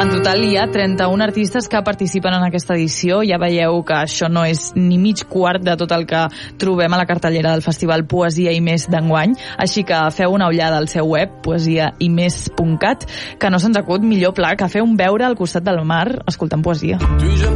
En total hi ha 31 artistes que participen en aquesta edició. Ja veieu que això no és ni mig quart de tot el que trobem a la cartellera del Festival Poesia i Més d'enguany. Així que feu una ullada al seu web, poesiaimés.cat, que no se'ns acut millor pla que fer un beure al costat del mar escoltant poesia. Tu i jo